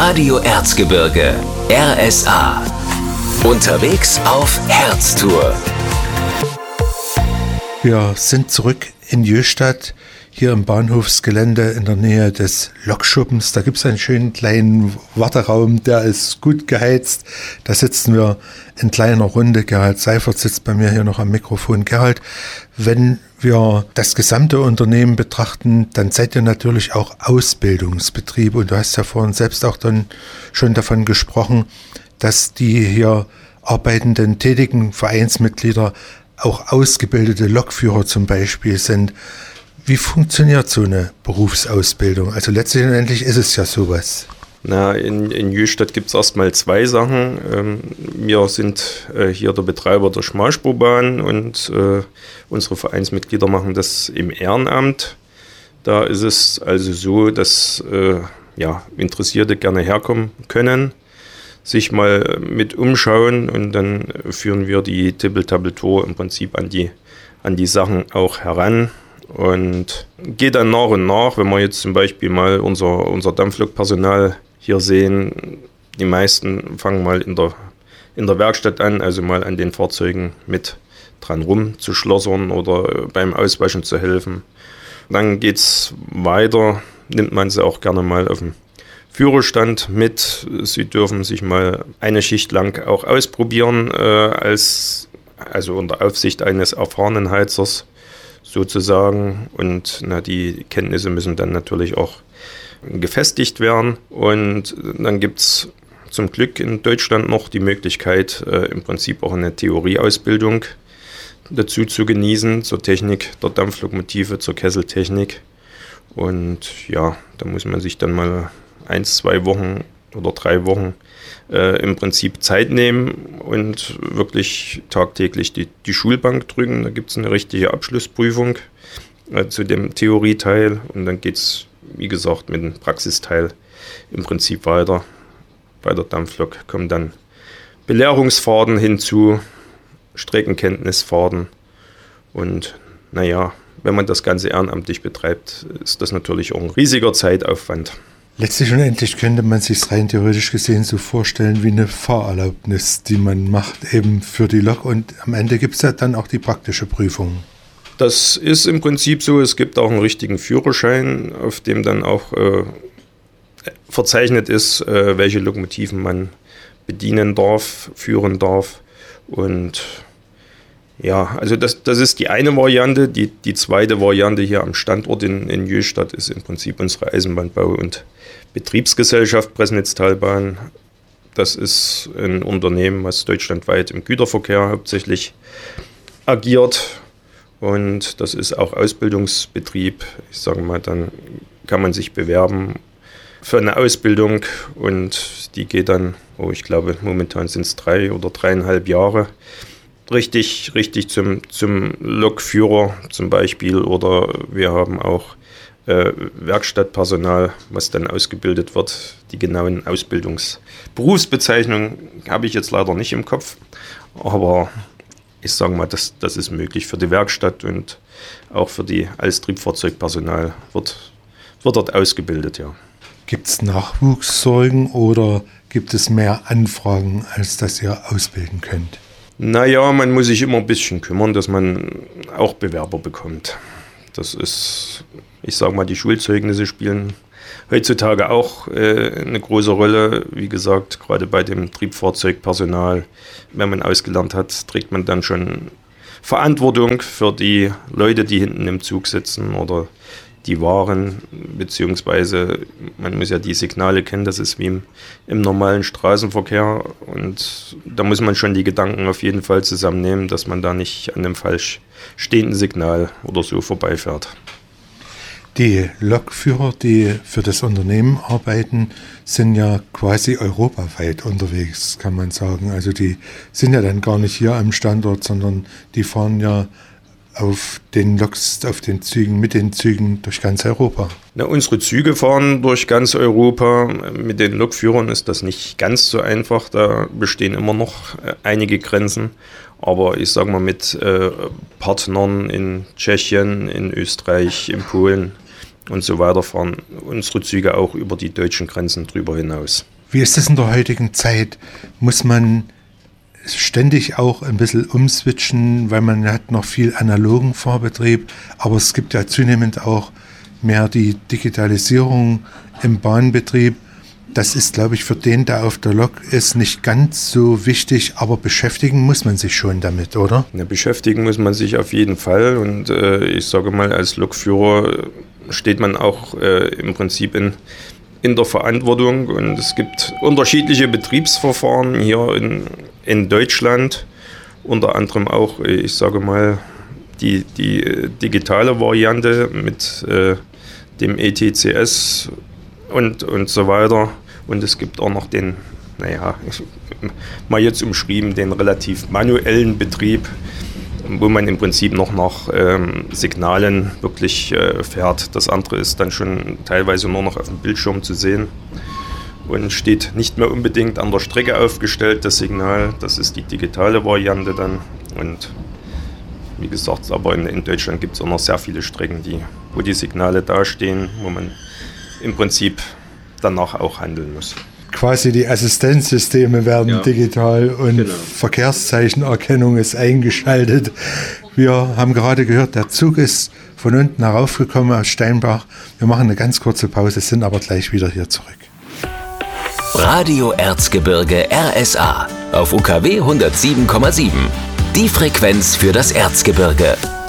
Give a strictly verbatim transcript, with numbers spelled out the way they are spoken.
Radio Erzgebirge, R S A. Unterwegs auf Herztour. Wir sind zurück in Jöstadt, hier im Bahnhofsgelände in der Nähe des Lokschuppens. Da gibt es einen schönen kleinen Warteraum, der ist gut geheizt. Da sitzen wir in kleiner Runde. Gerhard Seifert sitzt bei mir hier noch am Mikrofon. Gerhard, wenn wir das gesamte Unternehmen betrachten, dann seid ihr natürlich auch Ausbildungsbetrieb. Und du hast ja vorhin selbst auch dann schon davon gesprochen, dass die hier arbeitenden, tätigen Vereinsmitglieder auch ausgebildete Lokführer zum Beispiel sind. Wie funktioniert so eine Berufsausbildung? Also letztendlich ist es ja sowas. Na, in, in Jöstadt gibt es erstmal zwei Sachen. Ähm, wir sind äh, hier der Betreiber der Schmalspurbahn und äh, unsere Vereinsmitglieder machen das im Ehrenamt. Da ist es also so, dass äh, ja, Interessierte gerne herkommen können, sich mal mit umschauen und dann führen wir die Tippel-Tappel-Tour im Prinzip an die, an die Sachen auch heran und geht dann nach und nach, wenn wir jetzt zum Beispiel mal unser, unser Dampflokpersonal hier sehen, die meisten fangen mal in der, in der Werkstatt an, also mal an den Fahrzeugen mit dran rumzuschlossern oder beim Auswaschen zu helfen. Dann geht's weiter, nimmt man sie auch gerne mal auf dem Führerstand mit. Sie dürfen sich mal eine Schicht lang auch ausprobieren, äh, als, also unter Aufsicht eines erfahrenen Heizers sozusagen. Und na, die Kenntnisse müssen dann natürlich auch gefestigt werden. Und dann gibt es zum Glück in Deutschland noch die Möglichkeit, äh, im Prinzip auch eine Theorieausbildung dazu zu genießen, zur Technik der Dampflokomotive, zur Kesseltechnik. Und ja, da muss man sich dann mal eins, zwei Wochen oder drei Wochen äh, im Prinzip Zeit nehmen und wirklich tagtäglich die, die Schulbank drücken. Da gibt es eine richtige Abschlussprüfung äh, zu dem Theorieteil und dann geht es, wie gesagt, mit dem Praxisteil im Prinzip weiter. Bei der Dampflok kommen dann Belehrungsfahrten hinzu, Streckenkenntnisfahrten und naja, wenn man das Ganze ehrenamtlich betreibt, ist das natürlich auch ein riesiger Zeitaufwand. Letztlich und endlich könnte man sich rein theoretisch gesehen so vorstellen wie eine Fahrerlaubnis, die man macht eben für die Lok und am Ende gibt es ja dann auch die praktische Prüfung. Das ist im Prinzip so, es gibt auch einen richtigen Führerschein, auf dem dann auch äh, verzeichnet ist, äh, welche Lokomotiven man bedienen darf, führen darf und ja, also das, das ist die eine Variante. Die, die zweite Variante hier am Standort in, in Jöstadt ist im Prinzip unsere Eisenbahnbau- und Betriebsgesellschaft Bresnitztalbahn. Das ist ein Unternehmen, was deutschlandweit im Güterverkehr hauptsächlich agiert. Und das ist auch Ausbildungsbetrieb. Ich sage mal, dann kann man sich bewerben für eine Ausbildung und die geht dann, oh, ich glaube, momentan sind es drei oder dreieinhalb Jahre. Richtig, richtig zum, zum Lokführer zum Beispiel oder wir haben auch äh, Werkstattpersonal, was dann ausgebildet wird. Die genauen Ausbildungsberufsbezeichnungen habe ich jetzt leider nicht im Kopf, aber ich sage mal, das, das ist möglich für die Werkstatt und auch für die als Triebfahrzeugpersonal wird, wird dort ausgebildet, ja. Gibt es Nachwuchssorgen oder gibt es mehr Anfragen, als dass ihr ausbilden könnt? Naja, man muss sich immer ein bisschen kümmern, dass man auch Bewerber bekommt. Das ist, ich sage mal, die Schulzeugnisse spielen heutzutage auch äh, eine große Rolle. Wie gesagt, gerade bei dem Triebfahrzeugpersonal, wenn man ausgelernt hat, trägt man dann schon Verantwortung für die Leute, die hinten im Zug sitzen oder die Waren, beziehungsweise man muss ja die Signale kennen, das ist wie im, im normalen Straßenverkehr und da muss man schon die Gedanken auf jeden Fall zusammennehmen, dass man da nicht an einem falsch stehenden Signal oder so vorbeifährt. Die Lokführer, die für das Unternehmen arbeiten, sind ja quasi europaweit unterwegs, kann man sagen. Also die sind ja dann gar nicht hier am Standort, sondern die fahren ja auf den Loks, auf den Zügen, mit den Zügen durch ganz Europa. Na, unsere Züge fahren durch ganz Europa. Mit den Lokführern ist das nicht ganz so einfach. Da bestehen immer noch einige Grenzen. Aber ich sage mal, mit äh, Partnern in Tschechien, in Österreich, in Polen und so weiter fahren unsere Züge auch über die deutschen Grenzen drüber hinaus. Wie ist das in der heutigen Zeit? Muss man ständig auch ein bisschen umswitchen, weil man hat noch viel analogen Fahrbetrieb, aber es gibt ja zunehmend auch mehr die Digitalisierung im Bahnbetrieb. Das ist, glaube ich, für den, der auf der Lok ist, nicht ganz so wichtig, aber beschäftigen muss man sich schon damit, oder? Ja, beschäftigen muss man sich auf jeden Fall und äh, ich sage mal, als Lokführer steht man auch äh, im Prinzip in, in der Verantwortung und es gibt unterschiedliche Betriebsverfahren hier in, in Deutschland, unter anderem auch, ich sage mal, die, die digitale Variante mit äh, dem E T C S und, und so weiter. Und es gibt auch noch den, naja, mal jetzt umschrieben, den relativ manuellen Betrieb, wo man im Prinzip noch nach ähm, Signalen wirklich äh, fährt. Das andere ist dann schon teilweise nur noch auf dem Bildschirm zu sehen und steht nicht mehr unbedingt an der Strecke aufgestellt, das Signal. Das ist die digitale Variante dann. Und wie gesagt, aber in, in Deutschland gibt es auch noch sehr viele Strecken, die, wo die Signale dastehen, wo man im Prinzip danach auch handeln muss. Quasi die Assistenzsysteme werden ja. digital und genau. Verkehrszeichenerkennung ist eingeschaltet. Wir haben gerade gehört, der Zug ist von unten heraufgekommen aus Steinbach. Wir machen eine ganz kurze Pause, sind aber gleich wieder hier zurück. Radio Erzgebirge R S A auf U K W hundertsieben Komma sieben. Die Frequenz für das Erzgebirge.